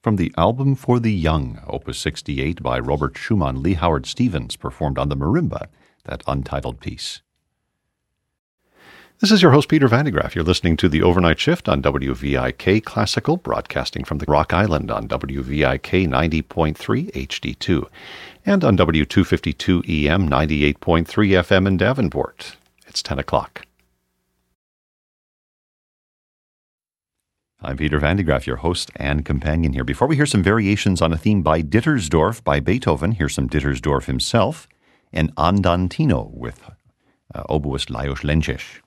From the album for the Young, Opus 68 by Robert Schumann, Lee Howard Stevens performed on the marimba, that untitled piece. This is your host, Peter Van de Graaff. You're listening to The Overnight Shift on WVIK Classical, broadcasting from the Rock Island on WVIK 90.3 HD2 and on W252 EM 98.3 FM in Davenport. It's 10 o'clock. I'm Peter Van de Graaff, your host and companion here. Before we hear some variations on a theme by Dittersdorf by Beethoven, here's some Dittersdorf himself, and Andantino with oboist Lajos Lences.